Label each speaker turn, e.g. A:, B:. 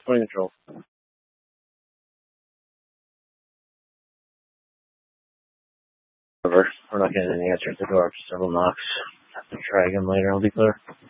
A: 20 control. However, we're not getting any answer at the door after several knocks. Have to try again later, I'll be clear.